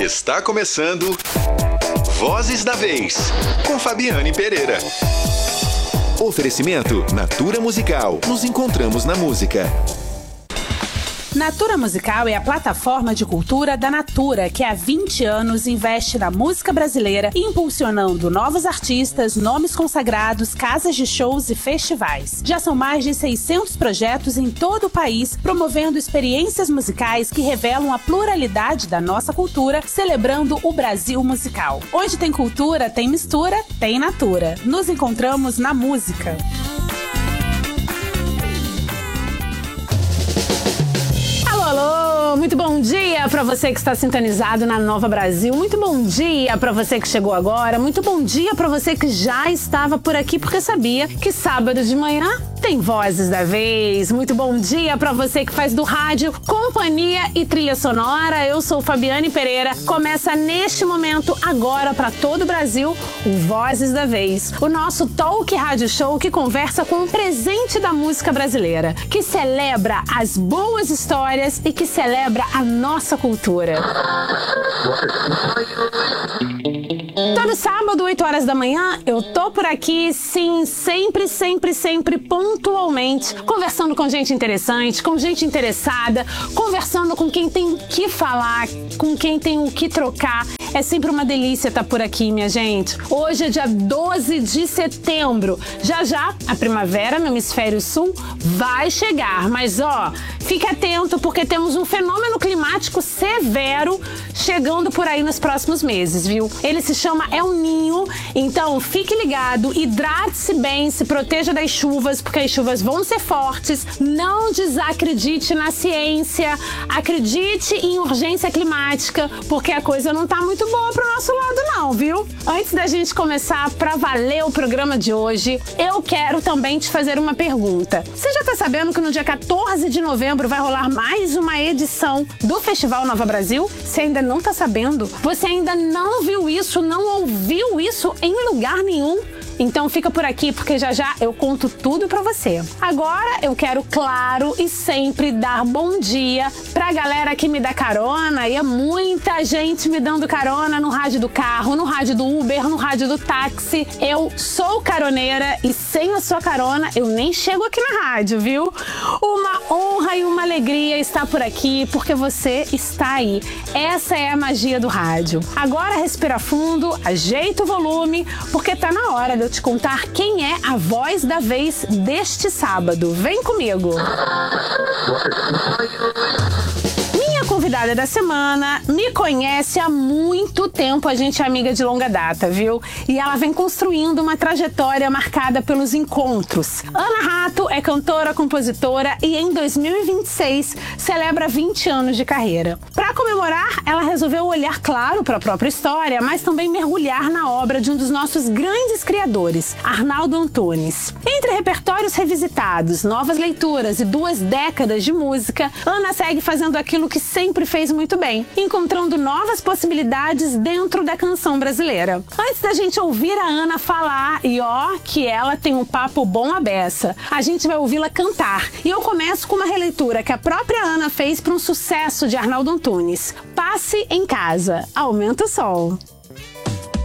Está começando Vozes da Vez, com Fabiane Pereira. Oferecimento Natura Musical. Nos encontramos na música. Natura Musical é a plataforma de cultura da Natura, que há 20 anos investe na música brasileira, impulsionando novos artistas, nomes consagrados, casas de shows e festivais. Já são mais de 600 projetos em todo o país, promovendo experiências musicais que revelam a pluralidade da nossa cultura, celebrando o Brasil musical. Onde tem cultura, tem mistura, tem Natura. Nos encontramos na música. Alô, muito bom dia para você que está sintonizado na Nova Brasil. Muito bom dia para você que chegou agora. Muito bom dia para você que já estava por aqui porque sabia que sábado de manhã tem Vozes da Vez. Muito bom dia para você que faz do rádio companhia e trilha sonora. Eu sou Fabiane Pereira. Começa neste momento, agora para todo o Brasil, o Vozes da Vez. O nosso talk rádio show que conversa com o presente da música brasileira, que celebra as boas histórias e que celebra a nossa cultura. Todo sábado, 8 horas da manhã, eu tô por aqui, sim, sempre, pontualmente, conversando com gente interessante, com gente interessada, conversando com quem tem o que falar, com quem tem o que trocar. É sempre uma delícia estar por aqui, minha gente. Hoje é dia 12 de setembro. Já, a primavera no hemisfério sul vai chegar. Mas, fique atento porque temos um fenômeno climático severo chegando por aí nos próximos meses, viu? Ele se chama El Niño. Então, fique ligado, hidrate-se bem, se proteja das chuvas, porque as chuvas vão ser fortes. Não desacredite na ciência. Acredite em urgência climática, porque a coisa não tá muito boa pro nosso lado não, viu? Antes da gente começar pra valer o programa de hoje, eu quero também te fazer uma pergunta. Você já tá sabendo que no dia 14 de novembro vai rolar mais uma edição do Festival Nova Brasil? Você ainda não tá sabendo? Você ainda não viu isso, não ouviu isso em lugar nenhum? Então fica por aqui porque já eu conto tudo pra você. Agora eu quero, claro, e sempre dar bom dia pra galera que me dá carona, e é muita gente me dando carona no rádio do carro, no rádio do Uber, no rádio do táxi. Eu sou caroneira e sem a sua carona eu nem chego aqui na rádio, viu? Uma honra e uma alegria estar por aqui porque você está aí. Essa é a magia do rádio. Agora respira fundo, ajeita o volume, porque tá na hora de eu te contar quem é a voz da vez deste sábado. Vem comigo! Minha convidada da semana me conhece há muito tempo, a gente é amiga de longa data, viu? E ela vem construindo uma trajetória marcada pelos encontros. Ana Rato é cantora, compositora e em 2026 celebra 20 anos de carreira. Para comemorar, ela resolveu olhar, claro, para a própria história, mas também mergulhar na obra de um dos nossos grandes criadores, Arnaldo Antunes. Entre repertórios revisitados, novas leituras e 2 décadas de música, Ana segue fazendo aquilo que sempre fez muito bem, encontrando novas possibilidades dentro da canção brasileira. Antes da gente ouvir a Ana falar, que ela tem um papo bom à beça, a gente vai ouvi-la cantar. E eu começo com uma releitura que a própria Ana fez para um sucesso de Arnaldo Antunes. Passe em Casa. Aumenta o som.